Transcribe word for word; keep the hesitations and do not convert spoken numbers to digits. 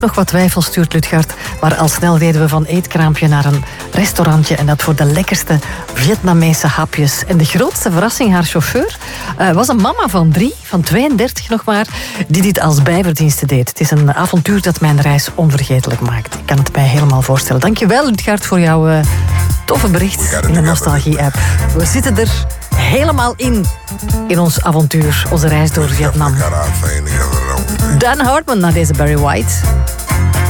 Nog wat twijfel stuurt Lutgaard, maar al snel reden we van eetkraampje naar een restaurantje en dat voor de lekkerste Vietnamese hapjes. En de grootste verrassing, haar chauffeur, uh, was een mama van drie, van tweeëndertig nog maar, die dit als bijverdienste deed. Het is een avontuur dat mijn reis onvergetelijk maakt. Ik kan het mij helemaal voorstellen. Dankjewel, Lutgaard, voor jouw uh, toffe bericht in de Nostalgie-app. We zitten er helemaal in, in ons avontuur, onze reis door Vietnam. Dan Hartman naar deze Barry White.